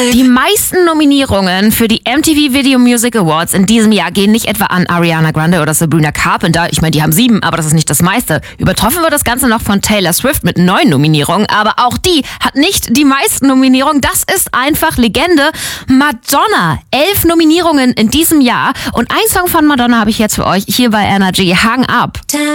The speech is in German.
Die meisten Nominierungen für die MTV Video Music Awards in diesem Jahr gehen nicht etwa an Ariana Grande oder Sabrina Carpenter. Ich meine, die haben 7, aber das ist nicht das meiste. Übertroffen wird das Ganze noch von Taylor Swift mit 9 Nominierungen, aber auch die hat nicht die meisten Nominierungen. Das ist einfach Legende. Madonna, 11 Nominierungen in diesem Jahr. Und ein Song von Madonna habe ich jetzt für euch hier bei Energy, Hang Up.